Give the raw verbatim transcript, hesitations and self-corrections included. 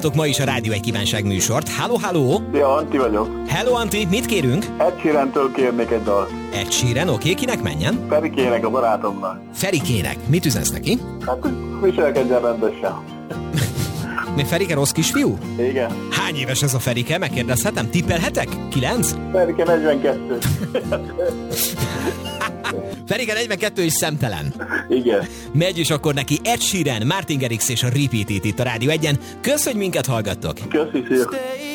Ma is a Rádió egy kívánság műsort. Halló, halló! Ja, Antti vagyok. Hello, Antti, mit kérünk? Ed Sheerantől kérnék egy dalt. Ed Sheeran, oké, okay. Kinek menjen? Ferikének, a barátomnak. Ferikének, mit üzensz neki? Hát, viselkedjen rendesen. Mi Ferike rossz kisfiú? Igen. Hány éves ez a Ferike? Megkérdezhetem? Tippelhetek? Kilenc? Ferike negyvenkettő. Ferike negyvenkettő és szemtelen. Igen. Megy is akkor neki Ed Sheeran, Martin Garrix és a Repeat It itt a Rádió egyen. Kösz, hogy minket hallgattok. Köszi, szia.